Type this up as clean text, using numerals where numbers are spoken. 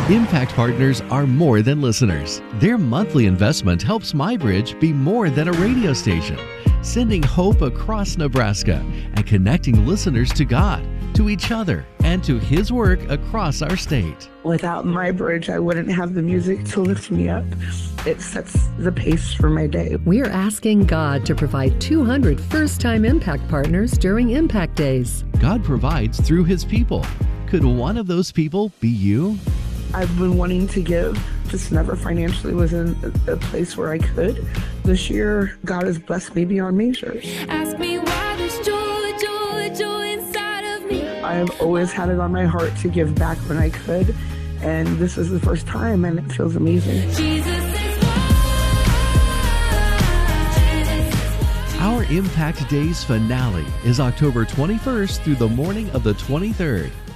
Impact Partners are more than listeners. Their monthly investment helps MyBridge be more than a radio station, sending hope across Nebraska and connecting listeners to God, to each other, and to His work across our state. Without MyBridge, I wouldn't have the music to lift me up. It sets the pace for my day. We're asking God to provide 200 first-time Impact Partners during Impact Days. God provides through His people. Could one of those people be you? I've been wanting to give, just never financially was in a place where I could. This year, God has blessed me beyond measure. Ask me why there's joy inside of me. I have always had it on my heart to give back when I could, and this is the first time, and it feels amazing. Jesus is mine. Our Impact Days finale is October 21st through the morning of the 23rd.